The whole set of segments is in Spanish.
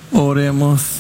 Oremos.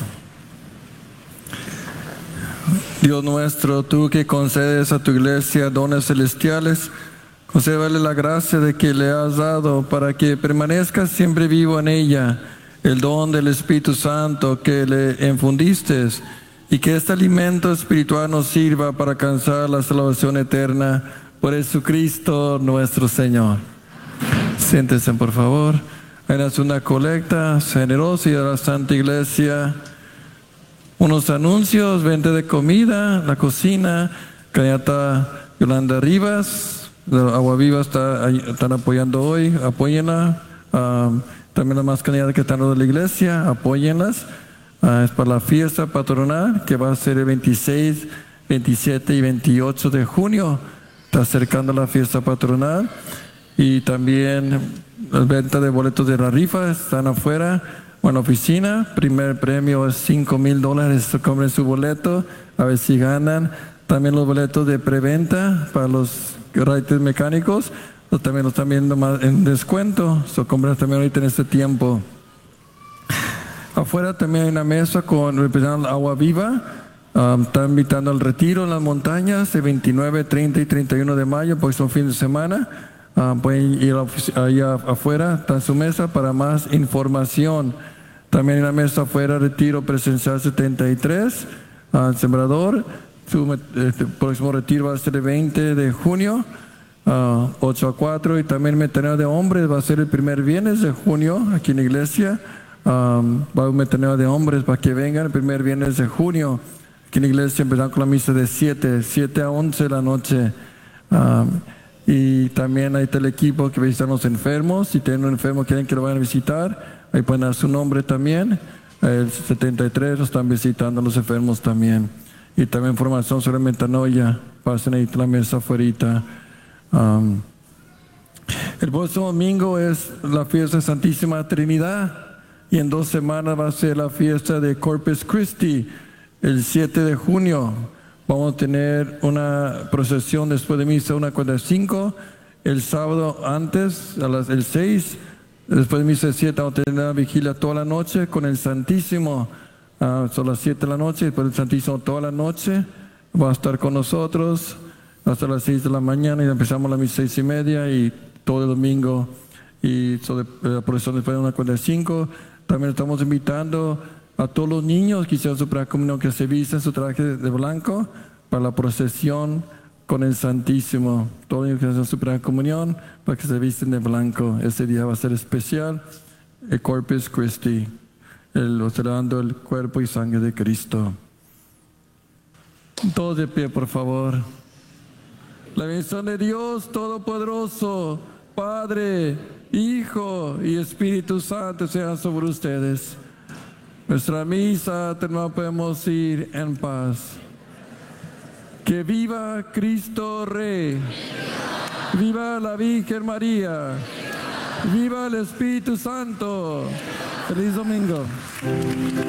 Dios nuestro, tú que concedes a tu iglesia dones celestiales, concédele la gracia de que le has dado para que permanezca siempre vivo en ella el don del Espíritu Santo que le infundiste, y que este alimento espiritual nos sirva para alcanzar la salvación eterna por Jesucristo nuestro Señor. Siéntense, por favor. Hagas una colecta generosa y de la Santa Iglesia. Unos anuncios: venta de comida, la cocina, Cañata Yolanda Rivas, Agua Viva están apoyando hoy, apóyenla. También las más cañadas que están de la iglesia, apóyenlas. Es para la fiesta patronal que va a ser el 26, 27 y 28 de junio. Está acercando la fiesta patronal. Y también la venta de boletos de la rifa están afuera o en la oficina. Primer premio es $5,000. Compren su boleto, a ver si ganan. También los boletos de preventa para los raites mecánicos, también los están viendo más en descuento. Compren también ahorita en este tiempo. Afuera también hay una mesa con representando Agua Viva. Están invitando al retiro en las montañas el 29, 30 y 31 de mayo, porque son fin de semana. Pueden ir allá afuera, está en su mesa para más información. También hay una mesa afuera, retiro presencial 73, Sembrador. Su próximo retiro va a ser el 20 de junio, 8 a 4. Y también el metaneo de hombres va a ser el primer viernes de junio aquí en la iglesia. Va a haber un metaneo de hombres para que vengan el primer viernes de junio. Aquí en la iglesia empezamos con la misa de 7 a 11 de la noche. Y también hay el equipo que visita a los enfermos. Si tienen un enfermo, quieren que lo vayan a visitar, ahí pueden dar su nombre también. El 73 lo están visitando a los enfermos también. Y también información sobre metanoia, pasen ahí la mesa afuera. El próximo domingo es la fiesta de Santísima Trinidad. Y en 2 semanas va a ser la fiesta de Corpus Christi, el 7 de junio. Vamos a tener una procesión después de misa 1:45. El sábado antes, el 6, después de misa 7, vamos a tener una vigilia toda la noche con el Santísimo. Son las 7 de la noche, después del Santísimo toda la noche. Va a estar con nosotros hasta las 6 de la mañana y empezamos la misa 6:30 y todo el domingo. Y sobre la procesión después de 1:45. También estamos invitando a todos los niños que hicieron su primera comunión que se visten su traje de blanco para la procesión con el Santísimo. Todos los niños que hicieron su primera comunión para que se visten de blanco. Ese día va a ser especial, el Corpus Christi, celebrando el cuerpo y sangre de Cristo. Todos de pie, por favor. La bendición de Dios Todopoderoso, Padre, Hijo y Espíritu Santo sean sobre ustedes. Nuestra misa terminada, podemos ir en paz. Que viva Cristo Rey. Viva la Virgen María. Viva el Espíritu Santo. Feliz domingo.